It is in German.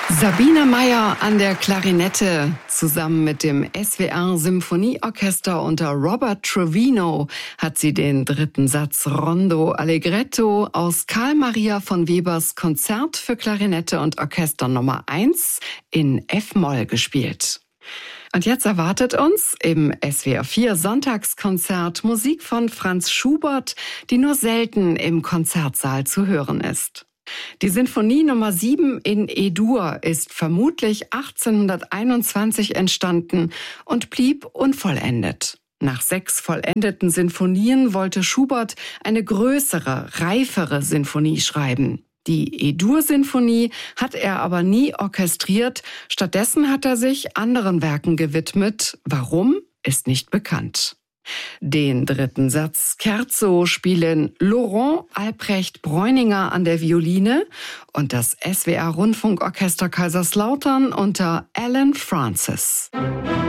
Sabine Meyer an der Klarinette zusammen mit dem SWR Symphonieorchester unter Robert Trevino hat sie den dritten Satz Rondo Allegretto aus Carl Maria von Webers Konzert für Klarinette und Orchester Nummer 1 in F-Moll gespielt. Und jetzt erwartet uns im SWR 4 Sonntagskonzert Musik von Franz Schubert, die nur selten im Konzertsaal zu hören ist. Die Sinfonie Nummer 7 in E-Dur ist vermutlich 1821 entstanden und blieb unvollendet. Nach 6 vollendeten Sinfonien wollte Schubert eine größere, reifere Sinfonie schreiben. Die E-Dur-Sinfonie hat er aber nie orchestriert, stattdessen hat er sich anderen Werken gewidmet. Warum, ist nicht bekannt. Den dritten Satz Scherzo spielen Laurent Albrecht Bräuninger an der Violine und das SWR Rundfunkorchester Kaiserslautern unter Alan Francis.